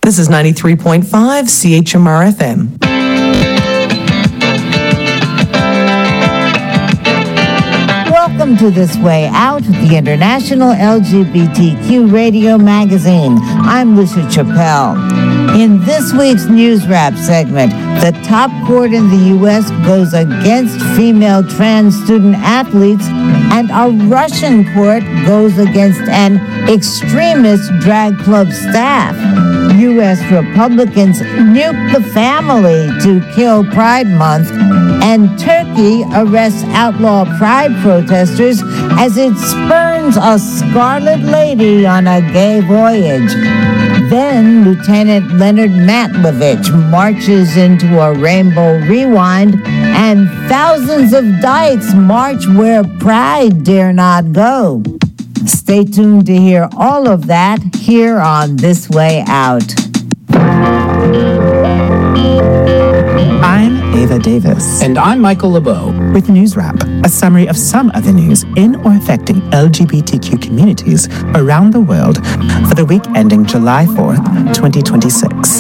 This is 93.5 CHMR FM. Welcome to This Way Out, the international LGBTQ radio magazine. I'm Lucia Chappelle. In this week's News Wrap segment, the top court in the U.S. goes against female trans student athletes, and a Russian court goes against an extremist drag club staff. U.S. Republicans nuke the family to kill Pride Month, and Turkey arrests outlaw Pride protesters as it spurns a scarlet lady on a gay voyage. Then Lieutenant Leonard Matlovich marches into a rainbow rewind, and thousands of dykes march where pride dare not go. Stay tuned to hear all of that here on This Way Out. I'm Ava Davis. And I'm Michael LeBeau. With News Wrap, a summary of some of the news in or affecting LGBTQ communities around the world for the week ending July 4th, 2026.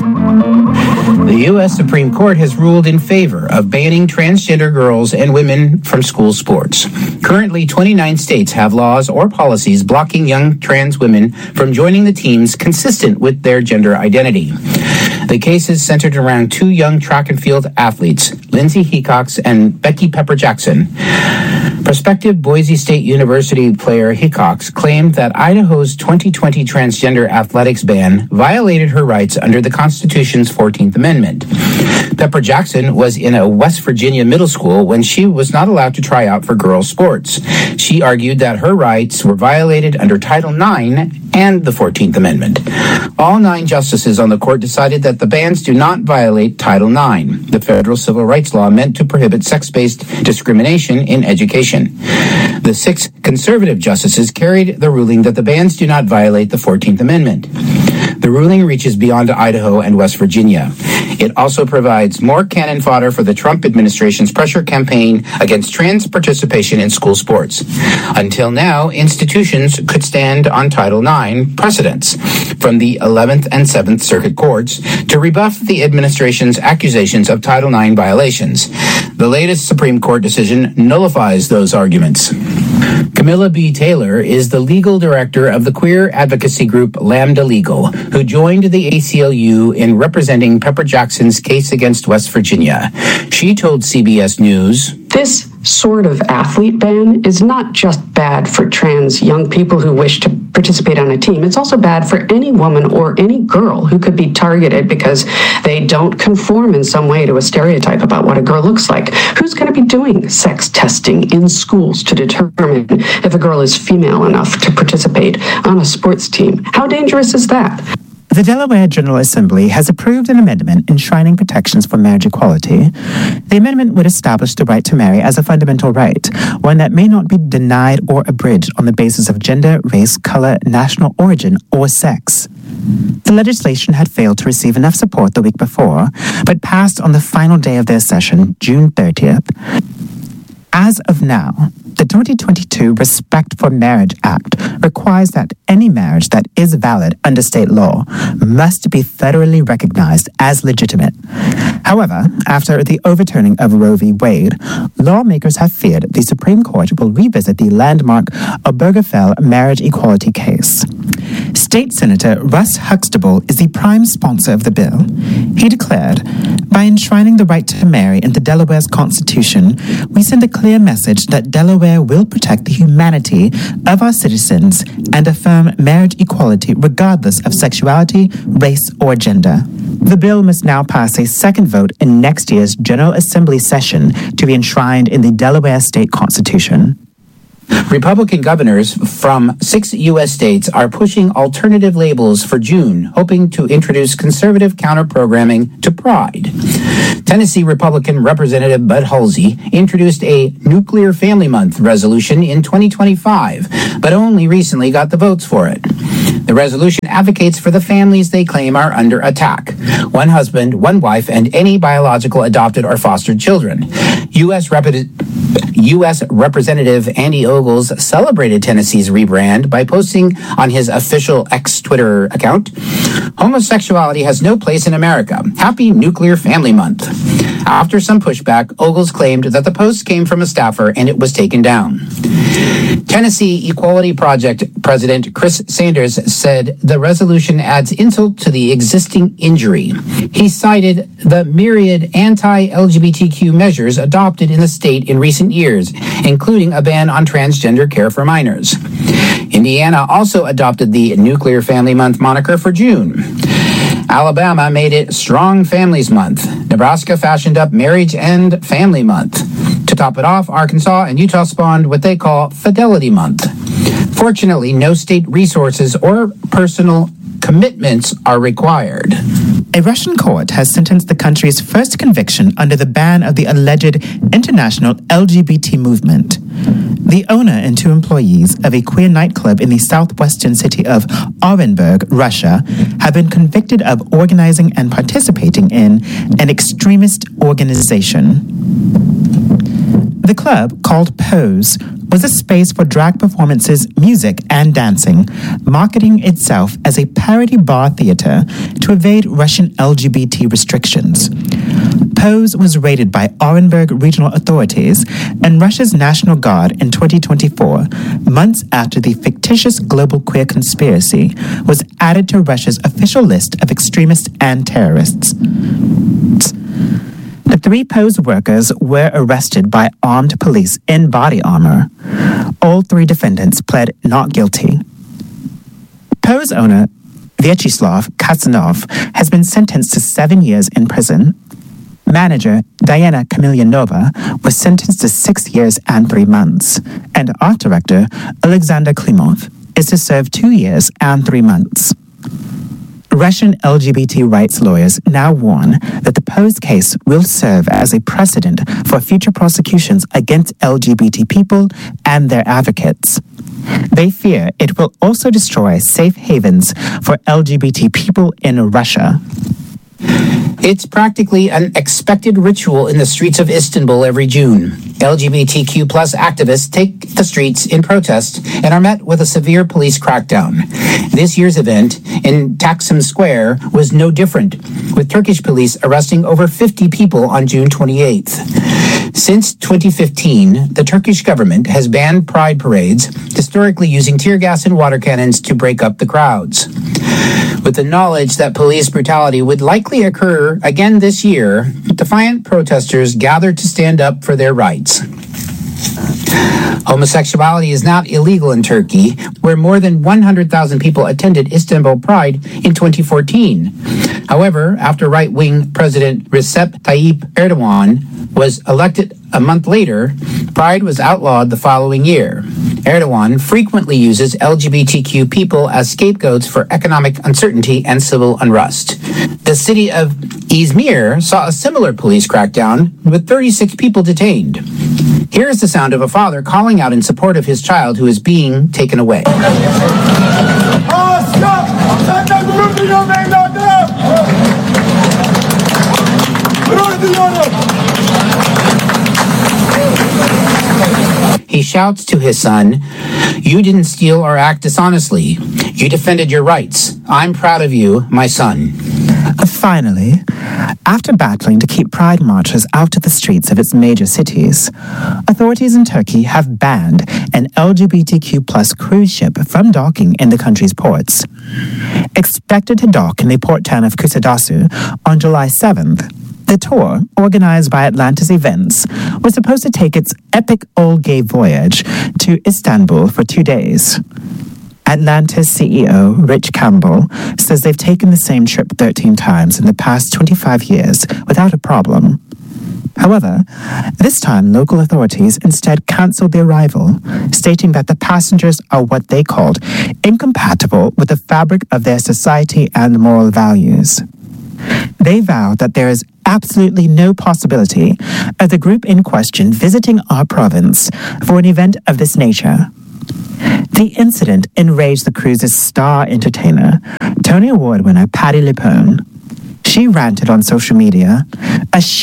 The U.S. Supreme Court has ruled in favor of banning transgender girls and women from school sports. Currently, 29 states have laws or policies blocking young trans women from joining the teams consistent with their gender identity. The case is centered around two young track and field athletes, Lindsay Hickox and Becky Pepper Jackson. Prospective Boise State University player Hickox claimed that Idaho's 2020 transgender athletics ban violated her rights under the Constitution's 14th Amendment. Pepper Jackson was in a West Virginia middle school when she was not allowed to try out for girls' sports. She argued that her rights were violated under Title IX and the 14th Amendment. All 9 justices on the court decided that the bans do not violate Title IX, the federal civil rights law meant to prohibit sex-based discrimination in education. The 6 conservative justices carried the ruling that the bans do not violate the 14th Amendment. The ruling reaches beyond Idaho and West Virginia. It also provides more cannon fodder for the Trump administration's pressure campaign against trans participation in school sports. Until now, institutions could stand on Title IX precedents from the 11th and 7th Circuit Courts to rebuff the administration's accusations of Title IX violations. The latest Supreme Court decision nullifies those arguments. Camilla B. Taylor is the legal director of the queer advocacy group Lambda Legal, who joined the ACLU in representing Pepper Jackson's case against West Virginia. She told CBS News, "This sort of athlete ban is not just bad for trans young people who wish to participate on a team. It's also bad for any woman or any girl who could be targeted because they don't conform in some way to a stereotype about what a girl looks like. Who's going to be doing sex testing in schools to determine if a girl is female enough to participate on a sports team? How dangerous is that?" The Delaware General Assembly has approved an amendment enshrining protections for marriage equality. The amendment would establish the right to marry as a fundamental right, one that may not be denied or abridged on the basis of gender, race, color, national origin, or sex. The legislation had failed to receive enough support the week before, but passed on the final day of their session, June 30th. As of now, the 2022 Respect for Marriage Act requires that any marriage that is valid under state law must be federally recognized as legitimate. However, after the overturning of Roe v. Wade, lawmakers have feared the Supreme Court will revisit the landmark Obergefell marriage equality case. State Senator Russ Huxtable is the prime sponsor of the bill. He declared, "By enshrining the right to marry in the Delaware's Constitution, we send a clear message that Delaware will protect the humanity of our citizens and affirm marriage equality regardless of sexuality, race, or gender." The bill must now pass a second vote in next year's General Assembly session to be enshrined in the Delaware State Constitution. Republican governors from 6 U.S. states are pushing alternative labels for June, hoping to introduce conservative counter-programming to Pride. Tennessee Republican Representative Bud Halsey introduced a Nuclear Family Month resolution in 2025, but only recently got the votes for it. The resolution advocates for the families they claim are under attack: one husband, one wife, and any biological adopted or fostered children. U.S. Representative Andy Ogles celebrated Tennessee's rebrand by posting on his official X Twitter account, Homosexuality has no place in America. Happy Nuclear Family Month. After some pushback, Ogles claimed that the post came from a staffer and it was taken down. Tennessee Equality Project President Chris Sanders said the resolution adds insult to the existing injury. He cited the myriad anti-LGBTQ measures adopted in the state in recent years, including a ban on transgender care for minors. Indiana also adopted the Nuclear Family Month moniker for June. Alabama made it Strong Families Month. Nebraska fashioned up Marriage and Family Month. To top it off, Arkansas and Utah spawned what they call Fidelity Month. Fortunately, no state resources or personal commitments are required. A Russian court has sentenced the country's first conviction under the ban of the alleged international LGBT movement. The owner and 2 employees of a queer nightclub in the southwestern city of Orenburg, Russia, have been convicted of organizing and participating in an extremist organization. The club, called Pose, was a space for drag performances, music, and dancing, marketing itself as a parody bar theater to evade Russian LGBT restrictions. Pose was raided by Orenburg regional authorities and Russia's National Guard in 2024, months after the fictitious global queer conspiracy was added to Russia's official list of extremists and terrorists. The 3 Pose workers were arrested by armed police in body armor. All 3 defendants pled not guilty. Pose owner Vyacheslav Katsanov has been sentenced to 7 years in prison. Manager Diana Kamilyanova was sentenced to 6 years and 3 months, and art director Alexander Klimov is to serve 2 years and 3 months. Russian LGBT rights lawyers now warn that the Pose case will serve as a precedent for future prosecutions against LGBT people and their advocates. They fear it will also destroy safe havens for LGBT people in Russia. It's practically an expected ritual in the streets of Istanbul every June. LGBTQ plus activists take the streets in protest and are met with a severe police crackdown. This year's event in Taksim Square was no different, with Turkish police arresting over 50 people on June 28th. Since 2015, the Turkish government has banned pride parades, historically using tear gas and water cannons to break up the crowds. With the knowledge that police brutality would likely occur again this year, defiant protesters gathered to stand up for their rights. Homosexuality is not illegal in Turkey, where more than 100,000 people attended Istanbul Pride in 2014. However, after right-wing President Recep Tayyip Erdogan was elected a month later, Pride was outlawed the following year. Erdogan frequently uses LGBTQ people as scapegoats for economic uncertainty and civil unrest. The city of Izmir saw a similar police crackdown with 36 people detained. Here is the sound of a father calling out in support of his child who is being taken away. He shouts to his son, "You didn't steal or act dishonestly. You defended your rights. I'm proud of you, my son." Finally, after battling to keep pride marchers out of the streets of its major cities, authorities in Turkey have banned an LGBTQ plus cruise ship from docking in the country's ports. Expected to dock in the port town of Kusadasi on July 7th, the tour, organized by Atlantis Events, was supposed to take its epic old gay voyage to Istanbul for 2 days. Atlantis CEO Rich Campbell says they've taken the same trip 13 times in the past 25 years without a problem. However, this time local authorities instead cancelled the arrival, stating that the passengers are what they called incompatible with the fabric of their society and moral values. They vow that there is absolutely no possibility of the group in question visiting our province for an event of this nature. The incident enraged the cruise's star entertainer, Tony Award winner Patti LuPone. She ranted on social media, "A ship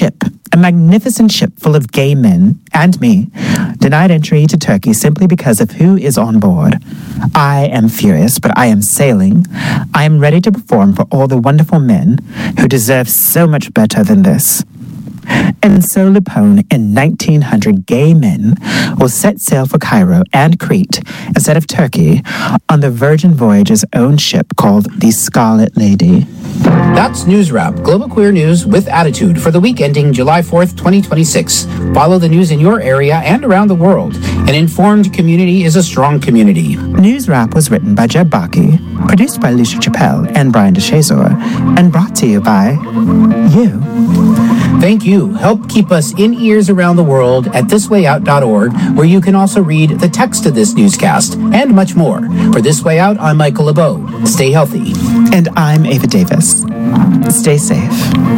A magnificent ship full of gay men, and me, denied entry to Turkey simply because of who is on board. I am furious, but I am sailing. I am ready to perform for all the wonderful men who deserve so much better than this. And so Lupone and 1,900 gay men will set sail for Cairo and Crete instead of Turkey on the Virgin Voyage's own ship called the Scarlet Lady. That's News Wrap, Global Queer News with Attitude for the week ending July 4th, 2026. Follow the news in your area and around the world. An informed community is a strong community. News Wrap was written by Jeb Baki, produced by Lucia Chappelle and Brian DeShazor, and brought to you by you. Thank you. Help keep us in ears around the world at thiswayout.org, where you can also read the text of this newscast and much more. For This Way Out, I'm Michael LeBeau. Stay healthy. And I'm Ava Davis. Stay safe.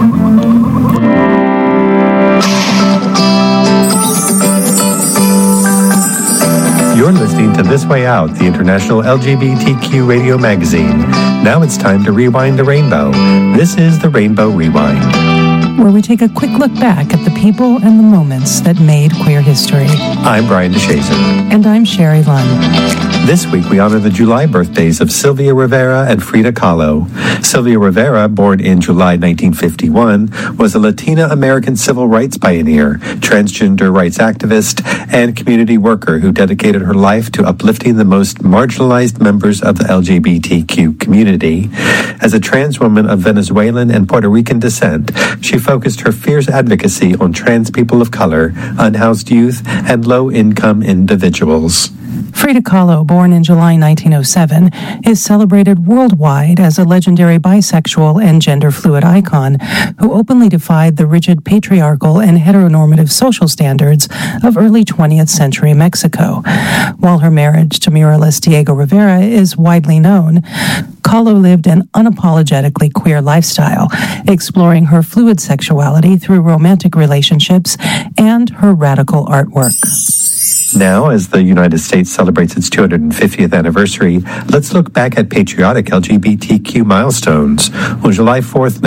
You're listening to This Way Out, the international LGBTQ radio magazine. Now it's time to rewind the rainbow. This is the Rainbow Rewind, where we take a quick look back at the people and the moments that made queer history. I'm Brian DeShazor. And I'm Sherry Lunn. This week, we honor the July birthdays of Sylvia Rivera and Frida Kahlo. Sylvia Rivera, born in July 1951, was a Latina-American civil rights pioneer, transgender rights activist, and community worker who dedicated her life to uplifting the most marginalized members of the LGBTQ community. As a trans woman of Venezuelan and Puerto Rican descent, she focused her fierce advocacy on trans people of color, unhoused youth, and low-income individuals. Frida Kahlo, born in July 1907, is celebrated worldwide as a legendary bisexual and gender-fluid icon who openly defied the rigid patriarchal and heteronormative social standards of early 20th century Mexico. While her marriage to muralist Diego Rivera is widely known, Kahlo lived an unapologetically queer lifestyle, exploring her fluid sexuality through romantic relationships and her radical artwork. Now, as the United States celebrates its 250th anniversary, let's look back at patriotic LGBTQ milestones. On July 4th,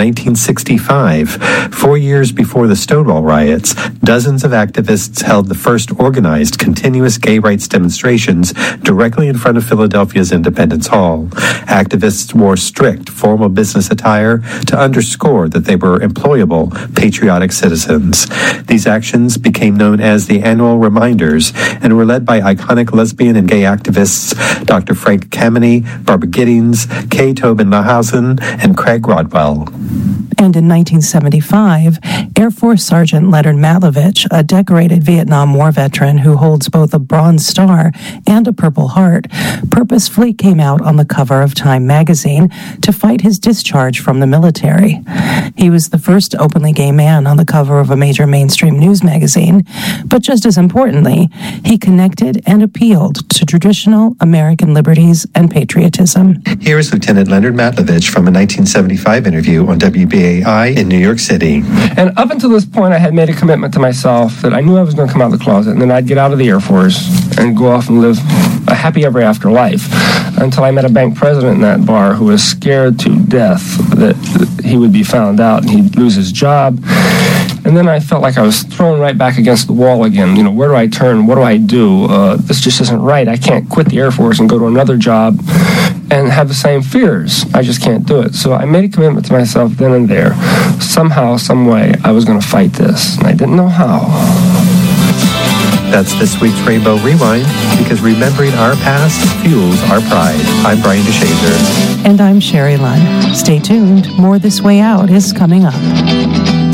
1965, 4 years before the Stonewall riots, dozens of activists held the first organized, continuous gay rights demonstrations directly in front of Philadelphia's Independence Hall. Activists wore strict, formal business attire to underscore that they were employable, patriotic citizens. These actions became known as the Annual Reminders and were led by iconic lesbian and gay activists Dr. Frank Kameny, Barbara Giddings, Kay Tobin Lahausen, and Craig Rodwell. And in 1975, Air Force Sergeant Leonard Matlovich, a decorated Vietnam War veteran who holds both a Bronze Star and a Purple Heart, purposefully came out on the cover of Time magazine to fight his discharge from the military. He was the first openly gay man on the cover of a major mainstream news magazine, but just as importantly, he connected and appealed to traditional American liberties and patriotism. Here is Lieutenant Leonard Matlovich from a 1975 interview on WBAI in New York City. And up until this point, I had made a commitment to myself that I knew I was going to come out of the closet, and then I'd get out of the Air Force and go off and live a happy ever after life, until I met a bank president in that bar who was scared to death that he would be found out and he'd lose his job. And then I felt like I was thrown right back against the wall again. You know, where do I turn? What do I do? This just isn't right. I can't quit the Air Force and go to another job and have the same fears. I just can't do it. So I made a commitment to myself then and there. Somehow, some way, I was going to fight this. And I didn't know how. That's this week's Rainbow Rewind, because remembering our past fuels our pride. I'm Brian DeShazor. And I'm Sherry Lunn. Stay tuned. More This Way Out is coming up.